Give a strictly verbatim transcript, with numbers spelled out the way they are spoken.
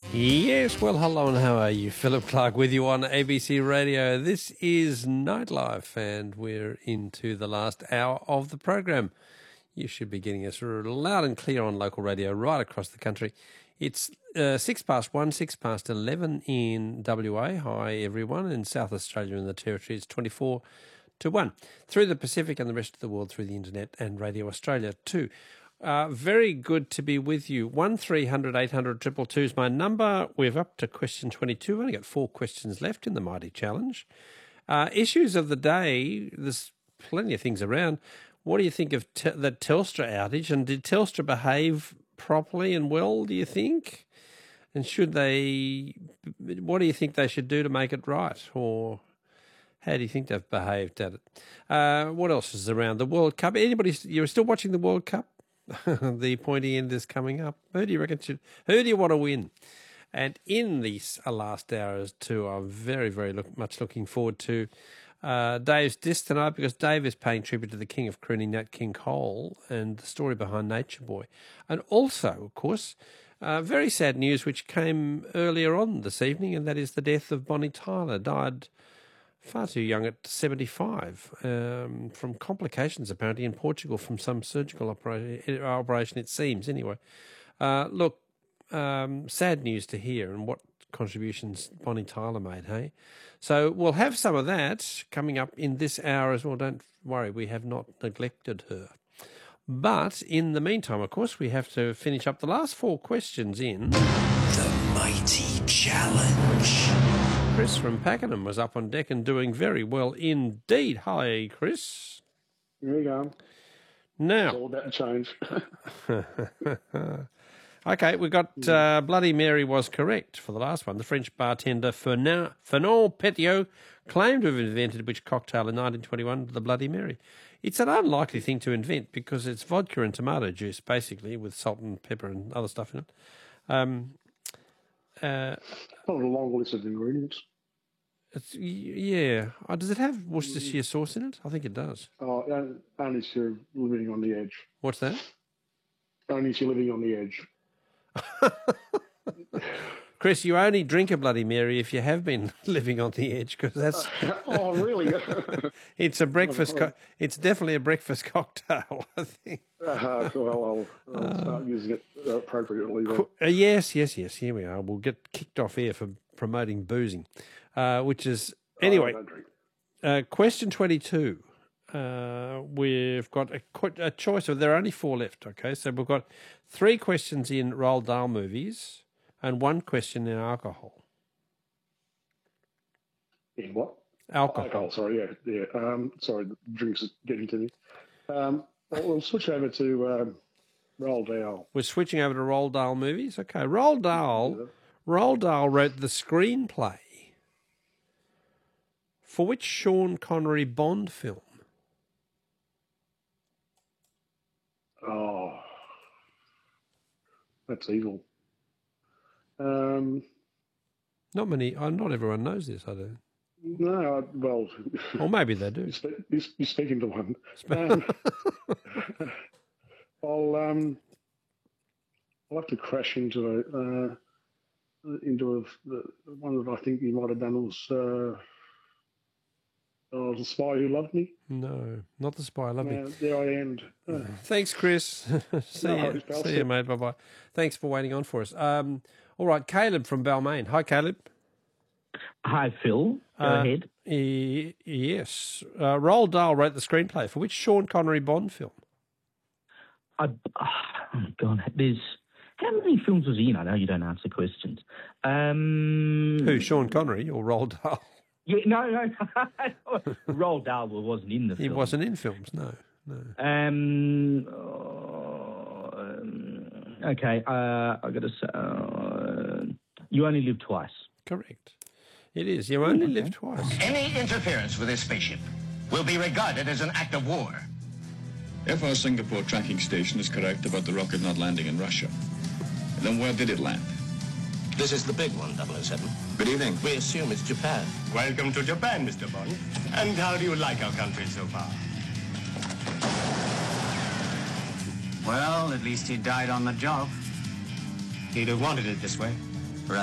Yes, well, hello and how are you? Philip Clark with you on A B C Radio. This is Nightlife and we're into the last hour of the program. You should be getting us loud and clear on local radio right across the country. It's uh, six past one, six past eleven in W A. Hi, everyone. In South Australia and the Territory, it's twenty-four to one. Through the Pacific and the rest of the world through the internet and Radio Australia too. Uh, very good to be with you. one three hundred eight hundred two two two is my number. We're up to question twenty-two. We've only got four questions left in the Mighty Challenge. Uh, issues of the day, there's plenty of things around. What do you think of te- the Telstra outage? And did Telstra behave properly and well, do you think? And should they, what do you think they should do to make it right? Or how do you think they've behaved at it? Uh, what else is around? The World Cup. Anybody, you're still watching the World Cup? The pointy end is coming up. Who do you reckon should, who do you want to win? And in these last hours too, I'm very, very look, much looking forward to uh, Dave's disc tonight, because Dave is paying tribute to the king of crooning, Nat King Cole, and the story behind Nature Boy. And also, of course, uh, very sad news which came earlier on this evening, and that is the death of Bonnie Tyler. Died far too young at seventy-five um, from complications apparently in Portugal from some surgical opera- operation, it seems, anyway. Uh, look, um, sad news to hear, and what contributions Bonnie Tyler made, hey? So we'll have some of that coming up in this hour as well. Don't worry, we have not neglected her. But in the meantime, of course, we have to finish up the last four questions in The Mighty Challenge. Chris from Pakenham was up on deck and doing very well indeed. Hi, Chris. There you go. Now, it's all about change. Okay, we got uh, Bloody Mary was correct for the last one. The French bartender Fernand, Fernand Petiot claimed to have invented which cocktail in nineteen twenty-one, the Bloody Mary. It's an unlikely thing to invent because it's vodka and tomato juice, basically, with salt and pepper and other stuff in it. Um, uh, Not a long list of ingredients. It's, yeah. Oh, does it have Worcestershire sauce in it? I think it does. Oh, only if you're living on the edge. What's that? Only if you're living on the edge. Chris, you only drink a Bloody Mary if you have been living on the edge, because that's... oh, really? It's a breakfast... Co- it's definitely a breakfast cocktail, I think. Uh, well, I'll, I'll start using it appropriately. Then. Uh, yes, yes, yes. Here we are. We'll get kicked off here for promoting boozing, uh, which is... Anyway, oh, uh, question twenty-two. Uh, we've got a, a choice of... There are only four left, okay? So we've got three questions in Roald Dahl movies and one question in alcohol. In what? Alcohol. Alcohol, sorry, yeah. yeah. Um, sorry, the drinks are getting to me. Um, we'll switch over to um, Roald Dahl. We're switching over to Roald Dahl movies? Okay. Roald Dahl, yeah. Roald Dahl wrote the screenplay for which Sean Connery Bond film? Oh, that's evil. Um, not many. Oh, not everyone knows this. I don't. No, I, well, or maybe they do. You're, spe- you're speaking to one. Um, I'll um, I'll have to crash into a uh, into a the one that I think you might have done was. Uh, Oh, The Spy Who Loved Me? No, not The Spy Who Loved uh, Me. There I end. Oh. Thanks, Chris. See no, you, see you, mate. Bye-bye. Thanks for waiting on for us. Um, all right, Caleb from Balmain. Hi, Caleb. Hi, Phil. Go uh, ahead. E- yes. Uh, Roald Dahl wrote the screenplay for which Sean Connery Bond film? I, oh, God, there's... How many films was he in? I know you don't answer questions. Um, Who, Sean Connery or Roald Dahl? Yeah, no, no, no. Roald Dahl wasn't in the film. He wasn't in films, no, no. Um, uh, okay, uh, I got to say, uh, You Only Live Twice. Correct. It is. You only okay. live twice. Any interference with this spaceship will be regarded as an act of war. If our Singapore tracking station is correct about the rocket not landing in Russia, then where did it land? This is the big one, double oh seven. Good evening. We assume it's Japan. Welcome to Japan, Mister Bond. And how do you like our country so far? Well, at least he died on the job. He'd have wanted it this way.